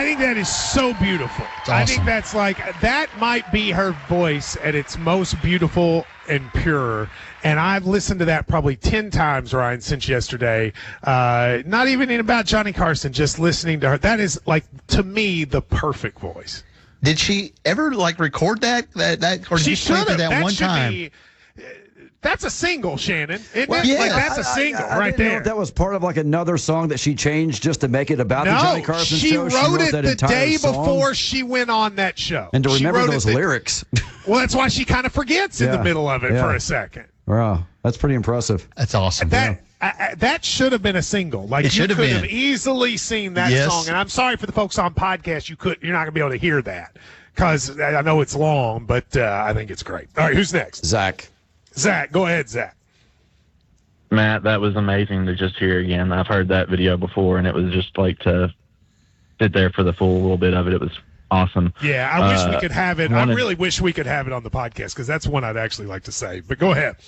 I think that is so beautiful. Awesome. I think that's that might be her voice at its most beautiful and pure. And I've listened to that probably 10 times, Ryan, since yesterday. Not even about Johnny Carson, just listening to her. That is, to me, the perfect voice. Did she ever record that or she just play that one time? That's a single, Shannon. Well, yeah. That's a single I right didn't know there. if that was part of another song that she changed just to make it about the Johnny Carson show. She wrote it the day song before she went on that show. And to remember those lyrics. Well, that's why she kind of forgets in the middle of it for a second. Wow, that's pretty impressive. That's awesome. That should have been a single. It you could have easily seen that song. And I'm sorry for the folks on podcast. You're not going to be able to hear that because I know it's long, but I think it's great. All right, who's next? Zach, go ahead, Zach. Matt, that was amazing to just hear again. I've heard that video before, and it was just to sit there for the full little bit of it. It was awesome. Yeah, I wish we could have it. I really wish we could have it on the podcast because that's one I'd actually like to say. But go ahead.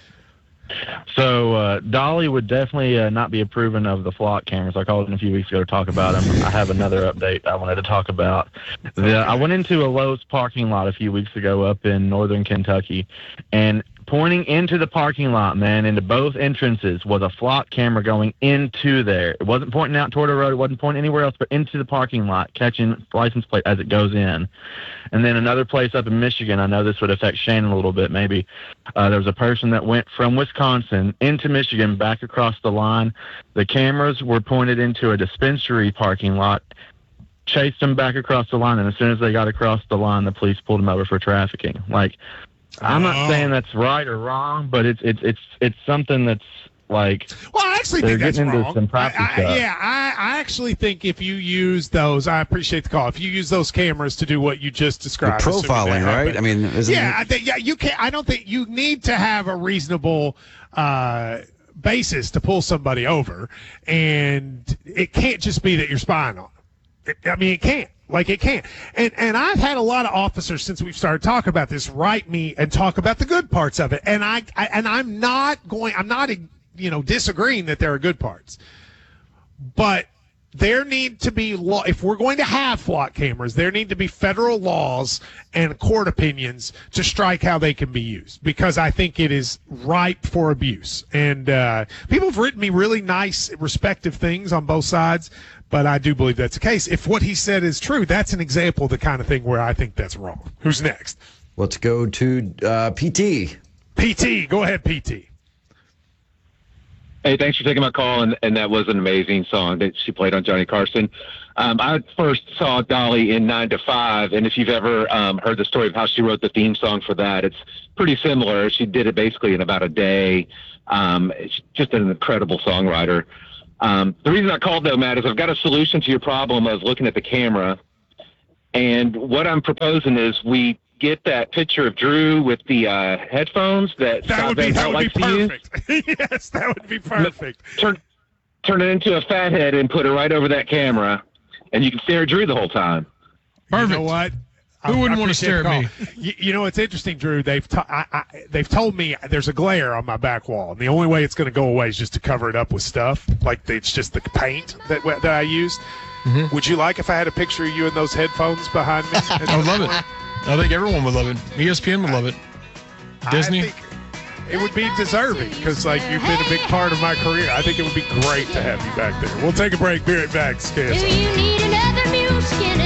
So Dolly would definitely not be approving of the flock cameras. I called in a few weeks ago to talk about them. I have another update I wanted to talk about. I went into a Lowe's parking lot a few weeks ago up in northern Kentucky, and pointing into the parking lot, man, into both entrances was a flock camera going into there. It wasn't pointing out toward the road. It wasn't pointing anywhere else, but into the parking lot, catching license plate as it goes in. And then another place up in Michigan, I know this would affect Shannon a little bit maybe. There was a person that went from Wisconsin into Michigan back across the line. The cameras were pointed into a dispensary parking lot, chased them back across the line, and as soon as they got across the line, the police pulled them over for trafficking. I'm not saying that's right or wrong, but it's something that's well, I actually think that's wrong. I actually think if you use those, I appreciate the call. If you use those cameras to do what you just described, profiling, right? I mean, you can't. I don't think you need to have a reasonable basis to pull somebody over, and it can't just be that you're spying on them. It can't. It can't. And I've had a lot of officers since we've started talking about this write me and talk about the good parts of it. And I'm not disagreeing that there are good parts. But there need to be if we're going to have flock cameras, there need to be federal laws and court opinions to strike how they can be used, because I think it is ripe for abuse. And people have written me really nice, respective things on both sides, but I do believe that's the case. If what he said is true, that's an example of the kind of thing where I think that's wrong. Who's next? Let's go to PT. PT, go ahead, PT. Hey, thanks for taking my call, and that was an amazing song that she played on Johnny Carson. I first saw Dolly in 9 to 5, and if you've ever heard the story of how she wrote the theme song for that, it's pretty similar. She did it basically in about a day. It's just an incredible songwriter. The reason I called, though, Matt, is I've got a solution to your problem of looking at the camera, and what I'm proposing is we get that picture of Drew with the headphones that Scott Van Pelt likes to use. Yes, that would be perfect. Turn it into a fathead and put it right over that camera, and you can stare at Drew the whole time. Perfect. You know what? Who wouldn't want to stare at me? You know, it's interesting, Drew. They've told me there's a glare on my back wall, and the only way it's going to go away is just to cover it up with stuff. It's just the paint that I used. Mm-hmm. Would you like if I had a picture of you in those headphones behind me? I would love it. I think everyone would love it. ESPN would love it. Disney. I think it would be deserving because, you've been a big part of my career. I think it would be great to have you back there. We'll take a break. Be right back. Do you need another Mule Skinner?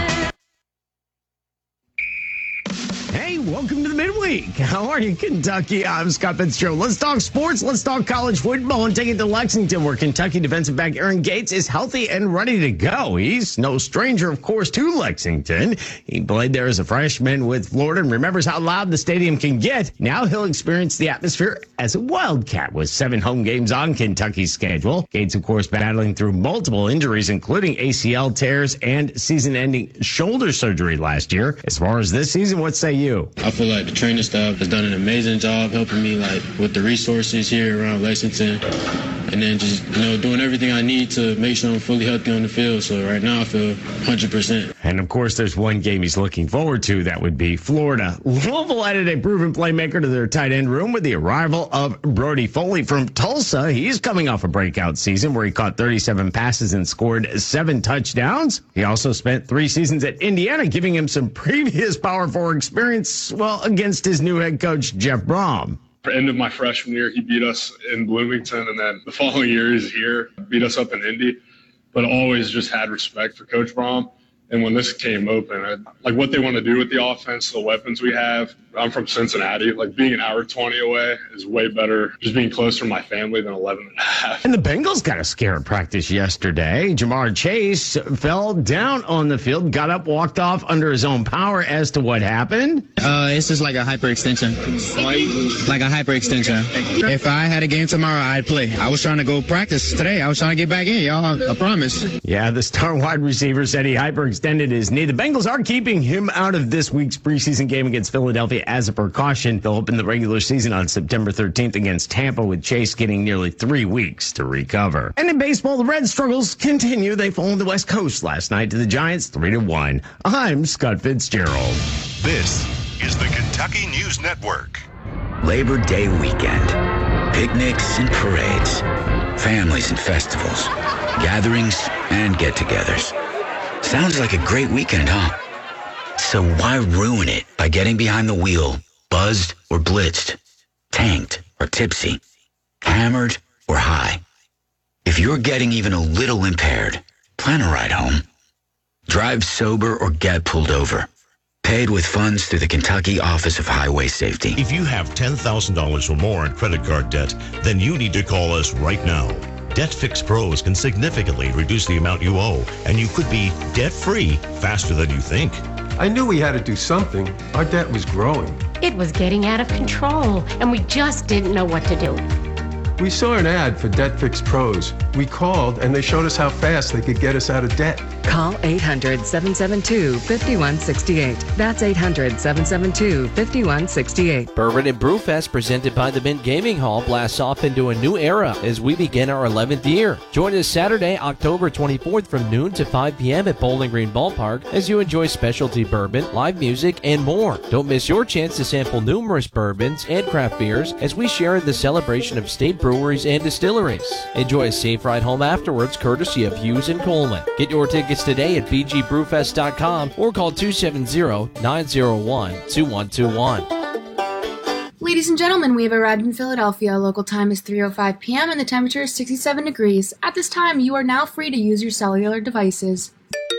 Hey, welcome to the midweek. How are you, Kentucky? I'm Scott Fitzgerald. Let's talk sports. Let's talk college football and take it to Lexington, where Kentucky defensive back Aaron Gates is healthy and ready to go. He's no stranger, of course, to Lexington. He played there as a freshman with Florida and remembers how loud the stadium can get. Now he'll experience the atmosphere as a Wildcat with 7 home games on Kentucky's schedule. Gates, of course, battling through multiple injuries, including ACL tears and season-ending shoulder surgery last year. As far as this season, what say you? I feel like the training staff has done an amazing job helping me with the resources here around Lexington. and then just, doing everything I need to make sure I'm fully healthy on the field. So right now I feel 100%. And of course, there's one game he's looking forward to. That would be Florida. Louisville added a proven playmaker to their tight end room with the arrival of Brody Foley from Tulsa. He's coming off a breakout season where he caught 37 passes and scored 7 touchdowns. He also spent 3 seasons at Indiana, giving him some previous Power 4 experience, against his new head coach, Jeff Brom. End of my freshman year, he beat us in Bloomington, and then the following year he's here, beat us up in Indy. But always just had respect for Coach Brom. And when this came open, what they want to do with the offense, the weapons we have. I'm from Cincinnati. Being an hour 20 away is way better. Just being closer to my family than 11 and a half. And the Bengals got a scare at practice yesterday. Jamar Chase fell down on the field, got up, walked off under his own power. As to what happened? It's just like a hyperextension. Like a hyperextension. If I had a game tomorrow, I'd play. I was trying to go practice today. I was trying to get back in, y'all. I promise. Yeah, the star wide receiver said he hyperextended his knee. The Bengals are keeping him out of this week's preseason game against Philadelphia as a precaution. They'll open the regular season on September 13th against Tampa, with Chase getting nearly 3 weeks to recover. And in baseball, the Reds' struggles continue. They fallen the West Coast last night to the Giants 3-1. I'm Scott Fitzgerald. This is the Kentucky News Network. Labor Day weekend. Picnics and parades. Families and festivals. Gatherings and get-togethers. Sounds like a great weekend, huh? So why ruin it by getting behind the wheel, buzzed or blitzed, tanked or tipsy, hammered or high? If you're getting even a little impaired, plan a ride home. Drive sober or get pulled over. Paid with funds through the Kentucky Office of Highway Safety. If you have $10,000 or more in credit card debt, then you need to call us right now. Debt Fix Pros can significantly reduce the amount you owe, and you could be debt-free faster than you think. I knew we had to do something. Our debt was growing. It was getting out of control, and we just didn't know what to do. We saw an ad for Debt Fix Pros. We called, and they showed us how fast they could get us out of debt. Call 800-772-5168. That's 800-772-5168. Bourbon and Brewfest, presented by the Mint Gaming Hall, blasts off into a new era as we begin our 11th year. Join us Saturday, October 24th from noon to 5 p.m. at Bowling Green Ballpark as you enjoy specialty bourbon, live music, and more. Don't miss your chance to sample numerous bourbons and craft beers as we share in the celebration of state breweries and distilleries. Enjoy a safe ride home afterwards, courtesy of Hughes and Coleman. Get your tickets today at bgbrewfest.com or call 270-901-2121. Ladies and gentlemen, we have arrived in Philadelphia. Local time is 3:05 p.m. and the temperature is 67 degrees. At this time, you are now free to use your cellular devices.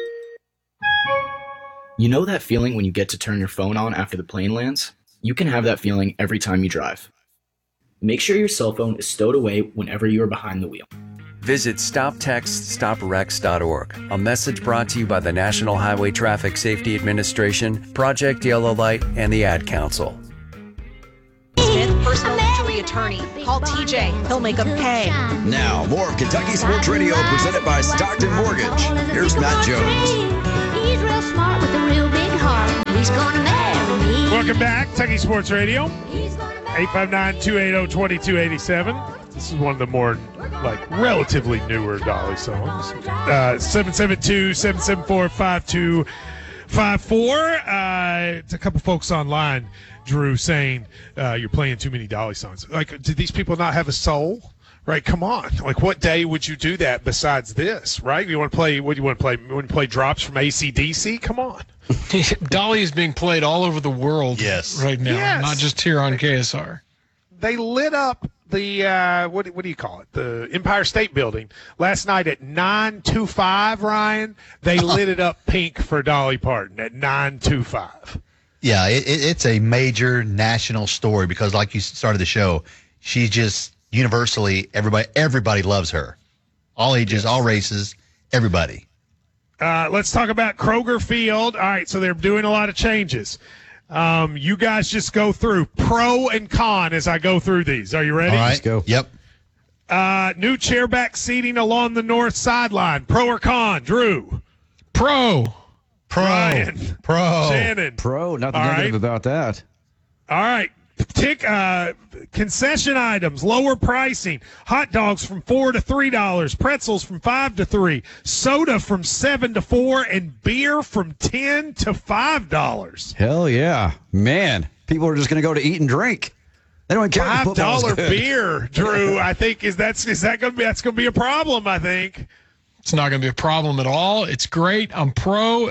You know that feeling when you get to turn your phone on after the plane lands? You can have that feeling every time you drive. Make sure your cell phone is stowed away whenever you are behind the wheel. Visit StopTextStopWrecks.org. A message brought to you by the National Highway Traffic Safety Administration, Project Yellow Light, and the Ad Council. Smith, personal injury attorney. Call TJ. He'll make them pay. Now, more of Kentucky Sports Radio presented by Stockton Mortgage. Here's Matt Jones. He's real smart with a real big heart. He's gonna marry me. Welcome back, Kentucky Sports Radio. 859-280-2287. This is one of the more, relatively newer Dolly songs. 772-774-5254. It's a couple folks online, Drew, saying you're playing too many Dolly songs. Do these people not have a soul? Right? Come on. What day would you do that besides this, right? You want to play, what do you want to play? You want to play drops from AC/DC? Come on. Dolly is being played all over the world right now, not just here on KSR. They lit up the, what do you call it? The Empire State Building last night at 9:25, Ryan. They lit it up pink for Dolly Parton at 9:25. Yeah, it's a major national story because, like you started the show, she's just universally, everybody loves her. All ages, all races, everybody. Let's talk about Kroger Field. All right, so they're doing a lot of changes. You guys just go through pro and con as I go through these. Are you ready? All right, let's go. Yep. New chairback seating along the north sideline. Pro or con? Drew? Pro. Ryan? Pro. Shannon? Pro. Nothing All negative right. about that. All right. Concession items, lower pricing. Hot dogs from $4 to $3, pretzels from $5 to $3, soda from $7 to $4, and beer from $10 to $5. Hell yeah, man! People are just going to go to eat and drink. They don't care. $5 beer, Drew. I think that's going to be a problem. I think it's not going to be a problem at all. It's great. I'm pro.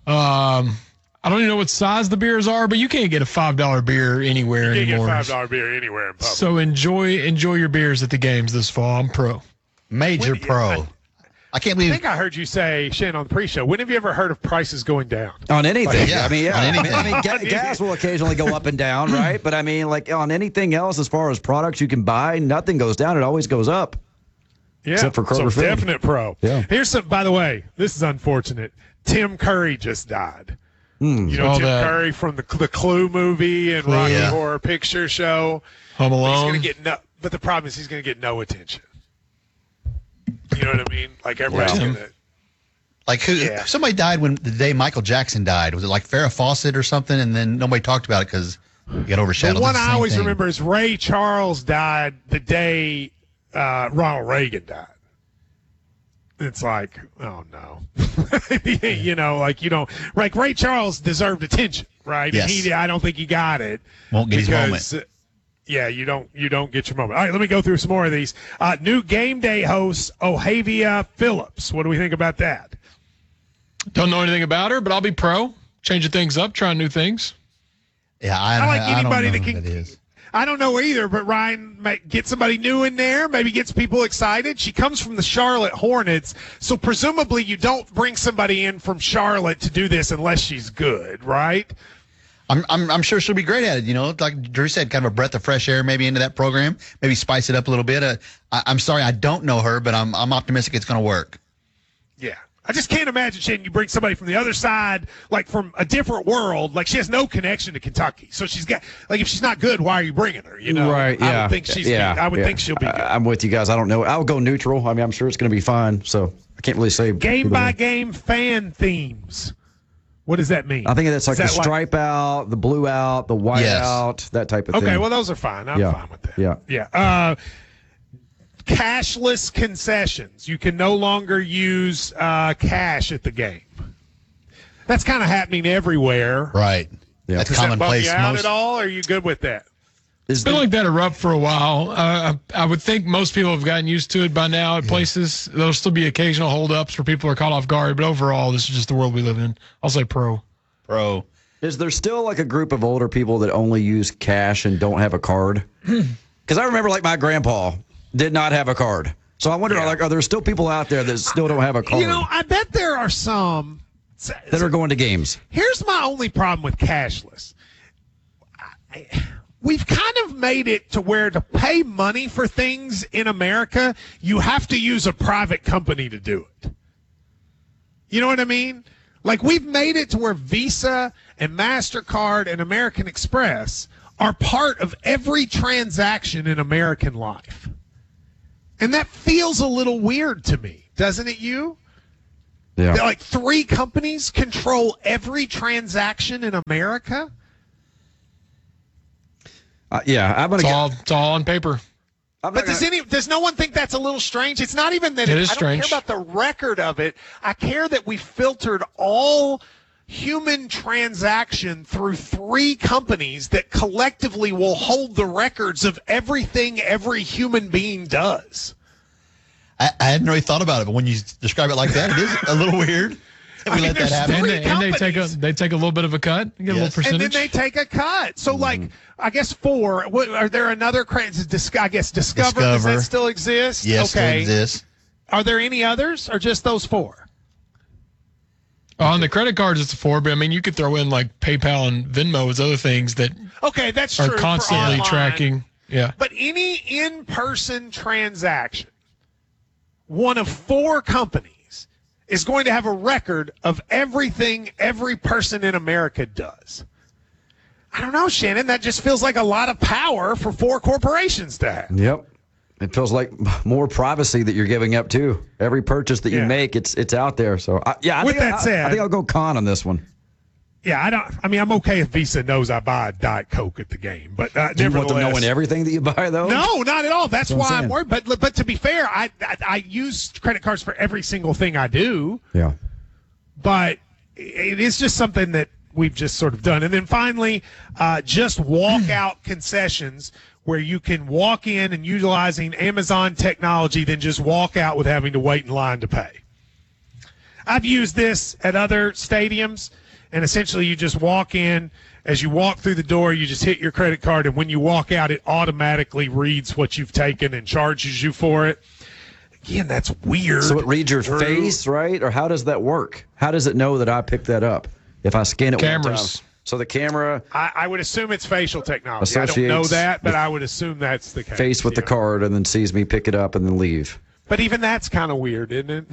I don't even know what size the beers are, but you can't get a $5 beer anywhere anymore. You can't get $5 beer anywhere in public. So enjoy your beers at the games this fall. I'm pro. Major pro. I can't believe. I think I heard you say, Shane, on the pre-show. When have you ever heard of prices going down? On anything. Like, yeah, I mean, on anything. I mean, gas will occasionally go up and down, right? But I mean, like on anything else, as far as products you can buy, nothing goes down. It always goes up. Yeah. Except for Kroger so Food. Definite pro. Yeah. Here's some. By the way, this is unfortunate. Tim Curry just died. Mm. You know Tim Curry from the Clue movie and Rocky Horror Picture Show. Home Alone. He's gonna get but the problem is he's going to get no attention. You know what I mean? Like everybody's going to. Like somebody died the day Michael Jackson died. Was it like Farrah Fawcett or something? And then nobody talked about it because he got overshadowed. The one I always remember is Ray Charles died the day Ronald Reagan died. It's like, oh no, you know, like like Ray Charles deserved attention, right? Yes. And I don't think he got it. Won't get his moment. Yeah, you don't get your moment. All right, let me go through some more of these. New game day host Ohavia Phillips. What do we think about that? Don't know anything about her, but I'll be pro. Changing things up, trying new things. Yeah, I like anybody that can. That is. I don't know either, but Ryan might get somebody new in there, maybe gets people excited. She comes from the Charlotte Hornets, so presumably you don't bring somebody in from Charlotte to do this unless she's good, right? I'm sure she'll be great at it. You know, like Drew said, kind of a breath of fresh air maybe into that program, maybe spice it up a little bit. I'm sorry, I don't know her, but I'm optimistic it's going to work. Yeah. I just can't imagine, Shane, you bring somebody from the other side, like from a different world, like she has no connection to Kentucky. So she's got, like, if she's not good, why are you bringing her? You know, right? Yeah, I would think think she'll be good. I'm with you guys. I don't know. I'll go neutral. I mean, I'm sure it's going to be fine. So I can't really say. Game by game fan themes. What does that mean? I think that's like the stripe out, the blue out, the white out, that type of thing. Okay, well, those are fine. I'm fine with that. Yeah. Yeah. Cashless concessions. You can no longer use cash at the game. That's kind of happening everywhere. Right. Yeah. Does that bump you out at all? Or are you good with that? It's been like that at Rupp for a while. I would think most people have gotten used to it by now at places. There'll still be occasional holdups where people are caught off guard, but overall, this is just the world we live in. I'll say pro. Pro. Is there still like a group of older people that only use cash and don't have a card? Because I remember like my grandpa did not have a card. So I wonder, are there still people out there that still don't have a card? You know, I bet there are some that are going to games. Here's my only problem with cashless. We've kind of made it to where to pay money for things in America, you have to use a private company to do it. You know what I mean? Like, we've made it to where Visa and MasterCard and American Express are part of every transaction in American life. And that feels a little weird to me, doesn't it, you? Yeah. That, like, 3 companies control every transaction in America? I'm gonna. It's all on paper. But does no one think that's a little strange? It's not even that it is I don't strange. care about the record of it. I care that we filtered all human transaction through 3 companies that collectively will hold the records of everything every human being does. I hadn't really thought about it, but when you describe it like that, it is a little weird. I mean, there's and they take a little bit of a cut, get a little percentage, and then they take a cut. So, like, I guess 4. Are there another? I guess Discover. Does that still exist? Yes, okay. Still exists. Are there any others, or just those 4? On the credit cards, it's 4. But I mean, you could throw in like PayPal and Venmo as other things that that's are true, constantly tracking. Yeah. But any in-person transaction, one of 4 companies is going to have a record of everything every person in America does. I don't know, Shannon. That just feels like a lot of power for 4 corporations to have. Yep. It feels like more privacy that you're giving up, too. Every purchase that you make, it's out there. So, I think I'll go con on this one. I'm okay if Visa knows I buy a Diet Coke at the game, but Do you want them knowing everything that you buy, though? No, not at all. That's what why I'm I'm worried. But to be fair, I use credit cards for every single thing I do. Yeah. But it is just something that we've just sort of done. And then finally, just walk out concessions where you can walk in and utilizing Amazon technology, then just walk out with having to wait in line to pay. I've used this at other stadiums, and essentially you just walk in. As you walk through the door, you just hit your credit card, and when you walk out, it automatically reads what you've taken and charges you for it. Again, that's weird. So it reads your face, right? Or how does that work? How does it know that I picked that up if I scan it one time? So the camera. I would assume it's facial technology. I don't know that, but I would assume that's the case. Face with the card and then sees me pick it up and then leave. But even that's kind of weird, isn't it?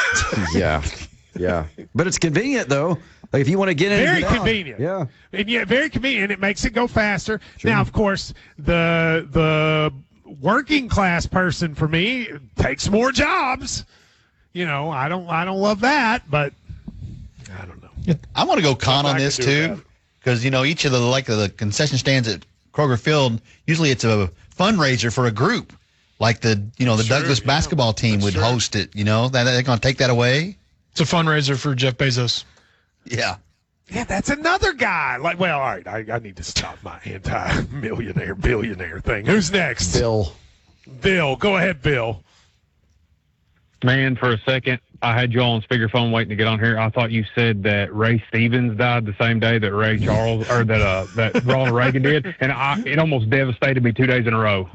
Yeah. But it's convenient, though. Like if you want to get in, very and get convenient. Out. Yeah. And very convenient. It makes it go faster. Sure. Now, of course, the working class person for me takes more jobs. I don't love that, but I don't know. I want to go con on this too, because each of the concession stands at Kroger Field, usually it's a fundraiser for a group, like the Douglas basketball team would host it. They're going to take that away. It's a fundraiser for Jeff Bezos. Yeah. Yeah, that's another guy. All right, I need to stop my anti-millionaire, billionaire thing. Who's next? Bill. Go ahead, Bill. Man, for a second, I had you on speakerphone waiting to get on here. I thought you said that Ray Stevens died the same day that Ray Charles or that Ronald Reagan did, and it almost devastated me 2 days in a row.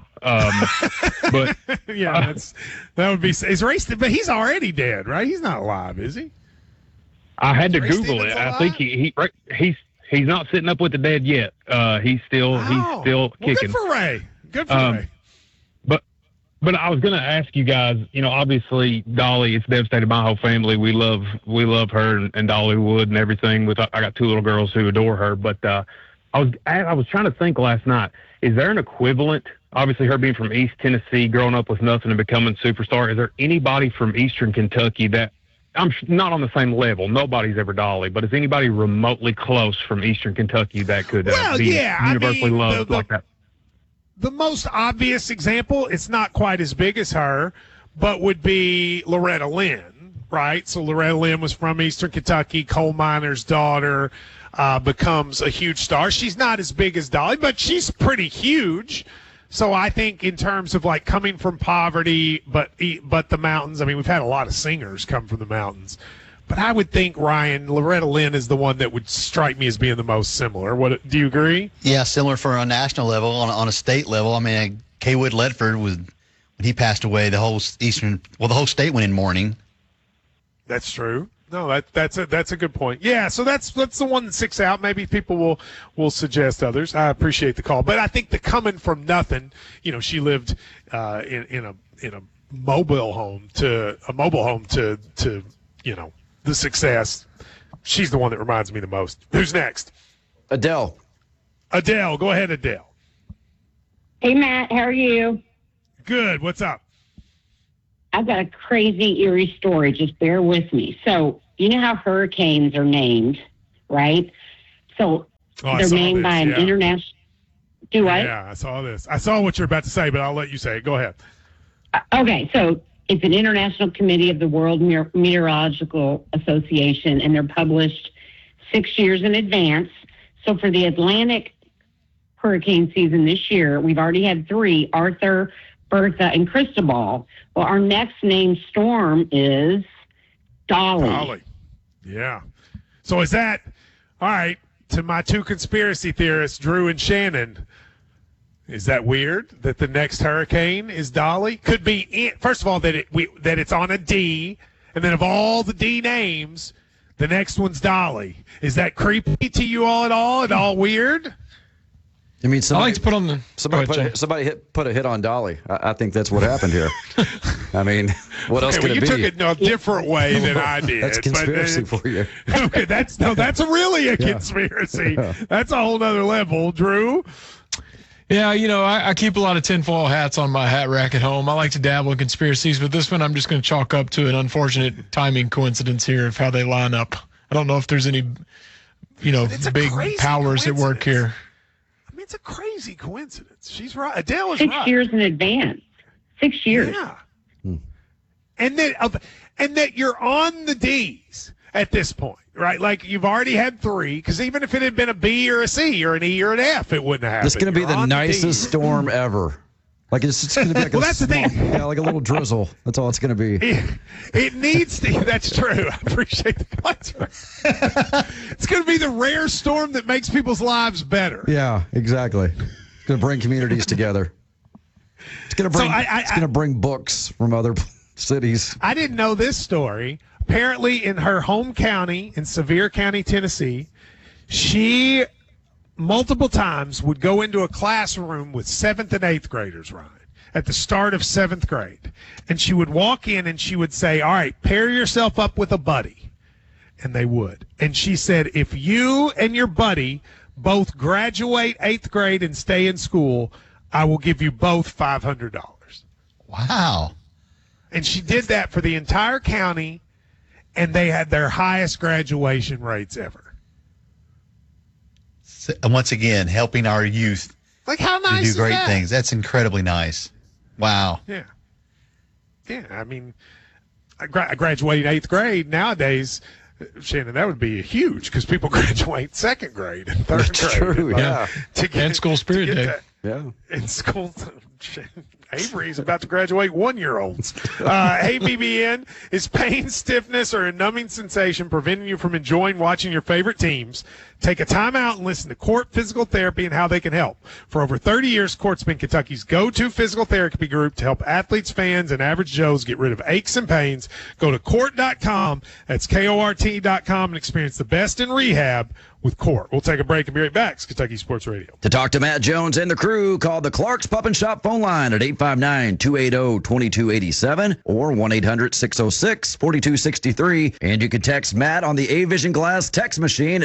But yeah, that would be. Is Ray? But he's already dead, right? He's not alive, is he? I had to Google it. I think he's not sitting up with the dead yet. He's still kicking. Good for Ray. Good for Ray. But I was going to ask you guys. Obviously Dolly, it's devastated my whole family. We love her and Dollywood and everything. I got 2 little girls who adore her. But I was trying to think last night. Is there an equivalent? Obviously, her being from East Tennessee, growing up with nothing and becoming superstar. Is there anybody from Eastern Kentucky that I'm not on the same level? Nobody's ever Dolly, but is anybody remotely close from Eastern Kentucky that could be universally loved like that? The most obvious example, it's not quite as big as her, but would be Loretta Lynn, right? So Loretta Lynn was from Eastern Kentucky, coal miner's daughter, becomes a huge star. She's not as big as Dolly, but she's pretty huge. So I think in terms of coming from poverty, but the mountains, we've had a lot of singers come from the mountains. But I would think, Ryan, Loretta Lynn is the one that would strike me as being the most similar. Do you agree? Yeah, similar for a national level. On a state level, Kay Wood Ledford when he passed away, the whole state went in mourning. That's true. No, that's a good point. Yeah, so that's the one that sticks out. Maybe people will suggest others. I appreciate the call, but I think the coming from nothing. She lived in a mobile home to the success. She's the one that reminds me the most. Who's next? Adele. Go ahead, Adele. Hey, Matt. How are you? Good. What's up? I've got a crazy, eerie story. Just bear with me. So, you know how hurricanes are named, right? So, they're named by an international... Do what? Yeah, I saw this. I saw what you're about to say, but I'll let you say it. Go ahead. Okay, so it's an international committee of the World Meteorological Association, and they're published 6 years in advance. So for the Atlantic hurricane season this year, we've already had 3, Arthur, Bertha, and Cristobal. Well, our next named storm is Dolly. Yeah. So is that, all right, to my 2 conspiracy theorists, Drew and Shannon, is that weird that the next hurricane is Dolly? Could be, first of all, that it's on a D, and then of all the D names, the next one's Dolly. Is that creepy to you all at all? At all weird? I mean, I like to put on the somebody put a hit on Dolly. I think that's what happened here. What else could it be? You took it in a different way than I did. That's conspiracy for you. Okay, that's really a conspiracy. Yeah. That's a whole nother level, Drew. Yeah, I keep a lot of tinfoil hats on my hat rack at home. I like to dabble in conspiracies, but this one I'm just going to chalk up to an unfortunate timing coincidence here of how they line up. I don't know if there's any big powers at work here. I mean, it's a crazy coincidence. She's right. Adele is 6 right. years in advance. 6 years. Yeah. And that you're on the D's at this point, right? Like you've already had 3, because even if it had been a B or a C or an E or an F, it wouldn't have happened. It's going to be the nicest storm ever. Like it's going to be like that's the thing. Yeah, like a little drizzle. That's all it's going to be. It needs to. That's true. I appreciate the points. It's going to be the rare storm that makes people's lives better. Yeah, exactly. It's going to bring communities together. It's going to bring. It's going to bring books from other cities. I didn't know this story. Apparently, in her home county, in Sevier County, Tennessee, she multiple times would go into a classroom with 7th and 8th graders, Ryan, at the start of 7th grade. And she would walk in and she would say, all right, pair yourself up with a buddy. And they would. And she said, if you and your buddy both graduate 8th grade and stay in school, I will give you both $500. Wow. And she did that for the entire county, and they had their highest graduation rates ever. And once again, helping our youth like how nice to do is great that? things. That's incredibly nice. Wow. Yeah. Yeah, I mean, I graduated 8th grade. Nowadays, Shannon, that would be huge because people graduate 2nd grade and 3rd grade. True, yeah. And school spirit day. Yeah. In school, Avery's about to graduate 1-year-olds. ABBN is pain, stiffness, or a numbing sensation preventing you from enjoying watching your favorite teams. Take a time out and listen to Court Physical Therapy and how they can help. For over 30 years, Court's been Kentucky's go-to physical therapy group to help athletes, fans, and average Joes get rid of aches and pains. Go to Court.com, that's KORT.com, and experience the best in rehab with Court. We'll take a break and be right back. It's Kentucky Sports Radio. To talk to Matt Jones and the crew, call the Clark's Pup and Shop phone line at 859-280-2287 or 1-800-606-4263. And you can text Matt on the A-Vision Glass text machine at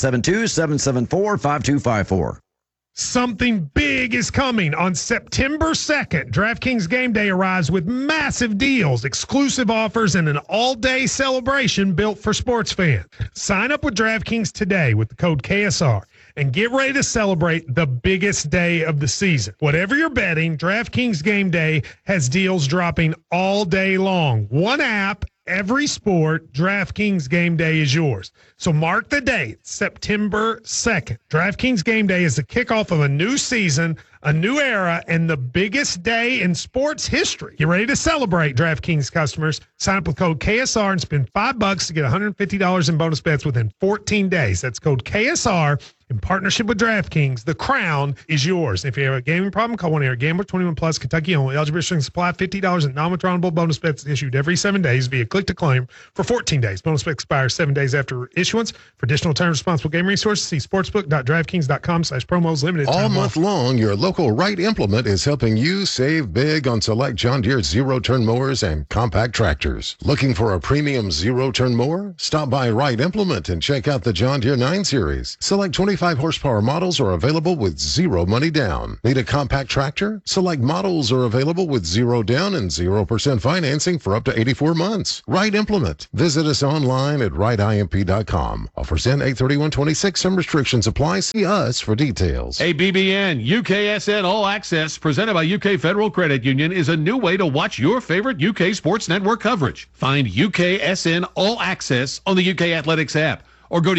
772-774-5254. Something big is coming on September 2nd. DraftKings Game Day arrives with massive deals, exclusive offers, and an all-day celebration built for sports fans. Sign up with DraftKings today with the code KSR and get ready to celebrate the biggest day of the season. Whatever you're betting, DraftKings Game Day has deals dropping all day long. One app, every sport, DraftKings Game Day is yours. So mark the date, September 2nd. DraftKings Game Day is the kickoff of a new season, a new era, and the biggest day in sports history. Get ready to celebrate, DraftKings customers. Sign up with code KSR and spend $5 to get $150 in bonus bets within 14 days. That's code KSR. In partnership with DraftKings, the crown is yours. If you have a gaming problem, call 1-800-GAMBLER, 21 plus, Kentucky only. Eligible restrictions supply. $50 in non-withdrawable bonus bets issued every 7 days via click-to-claim for 14 days. Bonus bet expires 7 days after issuance. For additional terms, responsible game resources, see sportsbook.draftkings.com/promos. Limited all time month offer. long, your local Wright Implement is helping you save big on select John Deere zero-turn mowers and compact tractors. Looking for a premium zero-turn mower? Stop by Wright Implement and check out the John Deere 9 Series. Select 25 horsepower models are available with zero money down. Need a compact tractor? Select models are available with 0 down and 0% financing for up to 84 months. Wright Implement. Visit us online at wrightimp.com. Offers end 8/31/26. Some restrictions apply. See us for details. ABBN UKSN All Access, presented by UK Federal Credit Union, is a new way to watch your favorite UK Sports Network coverage. Find UKSN All Access on the UK Athletics app, or go to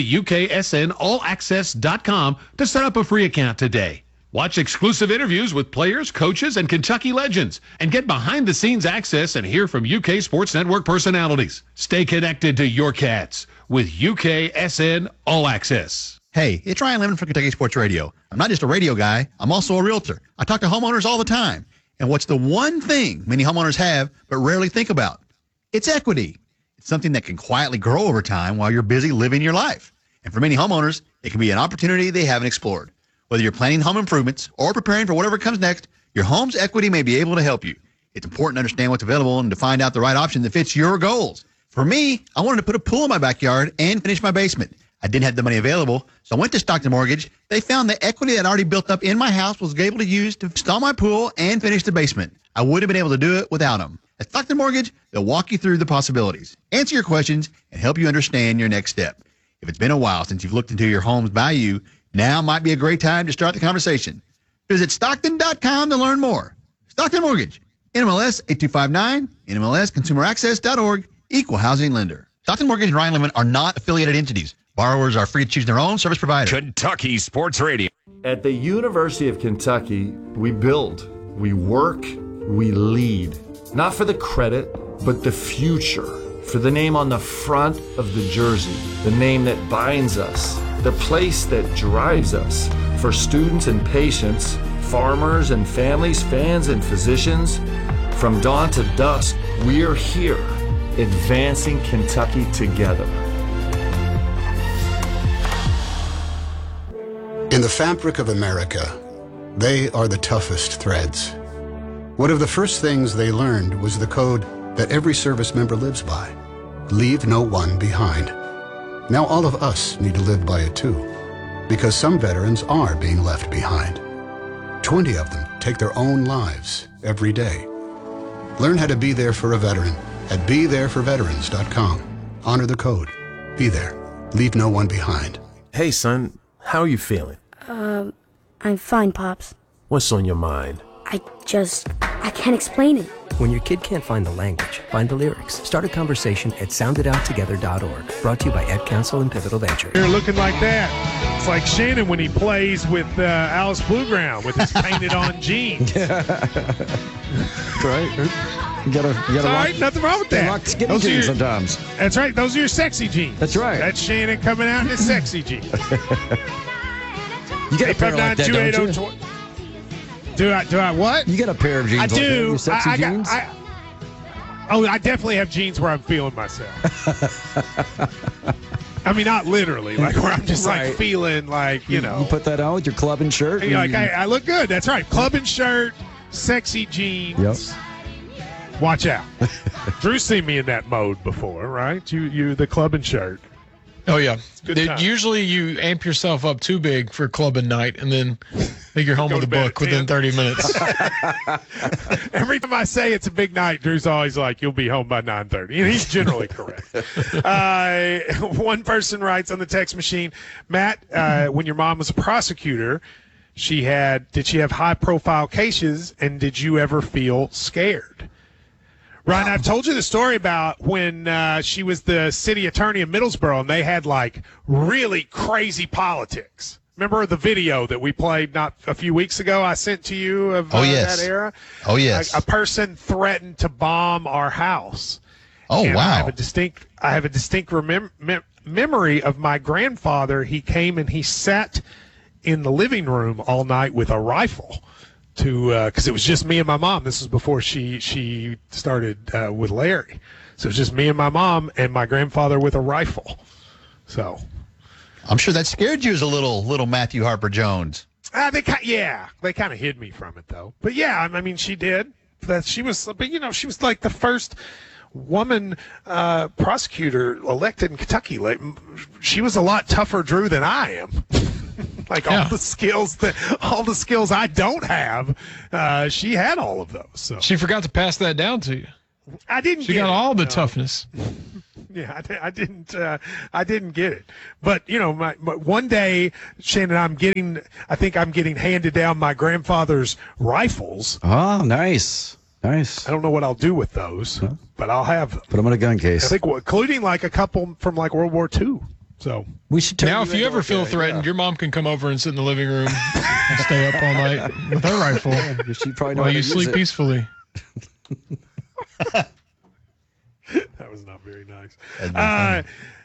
UKSNAllAccess.com to set up a free account today. Watch exclusive interviews with players, coaches, and Kentucky legends, and get behind-the-scenes access and hear from UK Sports Network personalities. Stay connected to your Cats with UKSN All Access. Hey, it's Ryan Lemon from Kentucky Sports Radio. I'm not just a radio guy, I'm also a realtor. I talk to homeowners all the time. And what's the one thing many homeowners have but rarely think about? It's equity. It's something that can quietly grow over time while you're busy living your life. And for many homeowners, it can be an opportunity they haven't explored. Whether you're planning home improvements or preparing for whatever comes next, your home's equity may be able to help you. It's important to understand what's available and to find out the right option that fits your goals. For me, I wanted to put a pool in my backyard and finish my basement. I didn't have the money available, so I went to Stockton Mortgage. They found the equity that I already built up in my house was able to use to install my pool and finish the basement. I wouldn't have been able to do it without them. At Stockton Mortgage, they'll walk you through the possibilities, answer your questions, and help you understand your next step. If If it's been a while since you've looked into your home's value, now might be a great time to start the conversation. Visit Stockton.com to learn more. Stockton Mortgage, NMLS 8259, NMLSConsumerAccess.org, Equal Housing Lender. Stockton Mortgage and Ryan Lemon are not affiliated entities. Borrowers are free to choose their own service provider. Kentucky Sports Radio. At the University of Kentucky, we build, we work, we lead. Not for the credit, but the future. For the name on the front of the jersey, the name that binds us, the place that drives us. For students and patients, farmers and families, fans and physicians, from dawn to dusk, we're here, advancing Kentucky together. In the fabric of America, they are the toughest threads. One of the first things they learned was the code that every service member lives by. Leave no one behind. Now all of us need to live by it too, because some veterans are being left behind. 20 of them take their own lives every day. Learn how to be there for a veteran at BeThereForVeterans.com. Honor the code. Be there. Leave no one behind. Hey, son, how are you feeling? I'm fine, Pops. What's on your mind? I can't explain it. When your kid can't find the language, find the lyrics. Start a conversation at soundedouttogether.org. Brought to you by Ed Council and Pivotal Ventures. You're looking like that. It's like Shannon when he plays with Alice Blueground with his painted-on jeans. Right. You gotta all right, nothing wrong with that. Rock skinny jeans sometimes. That's right. Those are your sexy jeans. That's right. That's Shannon coming out in his sexy jeans. You get a pair like that, don't you? Do I what? You got a pair of jeans. I like that, do. your sexy jeans? I definitely have jeans where I'm feeling myself. I mean, not literally, like where I'm just like feeling like, you know. You put that on with your clubbing shirt. You're like, I look good. That's right. Clubbing shirt, sexy jeans. Yep. Watch out. Drew's seen me in that mode before, right? You the clubbing shirt. Oh, yeah. Good time. Usually you amp yourself up too big for clubbing night and then think you're home with a book within 30 minutes. Every time I say it's a big night, Drew's always like, you'll be home by 9:30. And he's generally correct. One person writes on the text machine, Matt, when your mom was a prosecutor, did she have high-profile cases, and did you ever feel scared? Ryan, I've told you the story about when she was the city attorney of Middlesboro, and they had, like, really crazy politics. Remember the video that we played not a few weeks ago I sent to you of that era? Oh, yes. A person threatened to bomb our house. Oh, and wow. I have a distinct memory of my grandfather. He came and he sat in the living room all night with a rifle. Because it was just me and my mom. This was before she started with Larry. So it was just me and my mom and my grandfather with a rifle. So I'm sure that scared you as a little Matthew Harper Jones. They kind of hid me from it though. But yeah, I mean she did. She was like the first woman prosecutor elected in Kentucky. Like, she was a lot tougher, Drew, than I am. All the skills I don't have, she had all of those. So she forgot to pass that down to you. I didn't. She got all the toughness. Yeah, I didn't get it. But one day, Shannon, I'm getting handed down my grandfather's rifles. Oh, nice. I don't know what I'll do with those, but I'll have them. Put them in a gun case. I think, including like a couple from like World War II. So we should. Now, if you ever feel threatened, your mom can come over and sit in the living room and stay up all night with her rifle. She probably know while how to you sleep use it. peacefully. That was not very nice.